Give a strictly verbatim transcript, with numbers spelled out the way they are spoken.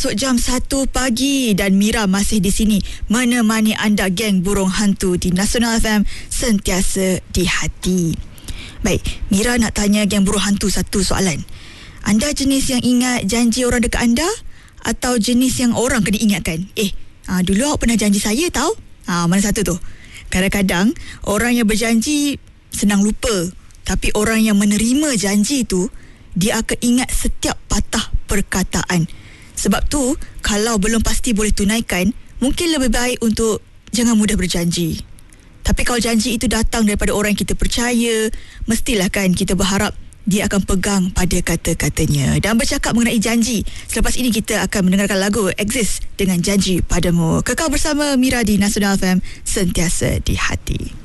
masuk jam satu pagi dan Mira masih di sini menemani anda geng burung hantu di Nasional F M, sentiasa di hati. Baik, Mira nak tanya geng burung hantu satu soalan. Anda jenis yang ingat janji orang dekat anda atau jenis yang orang kena ingatkan? Eh, ha, dulu awak pernah janji saya tahu? Ha, mana satu tu? Kadang-kadang orang yang berjanji senang lupa, tapi orang yang menerima janji tu dia akan ingat setiap patah perkataan. Sebab tu, kalau belum pasti boleh tunaikan, mungkin lebih baik untuk jangan mudah berjanji. Tapi kalau janji itu datang daripada orang yang kita percaya, mestilah kan kita berharap dia akan pegang pada kata-katanya. Dan bercakap mengenai janji, selepas ini kita akan mendengarkan lagu Exist dengan Janji Padamu. Kekal bersama Mira di Nasional F M, sentiasa di hati.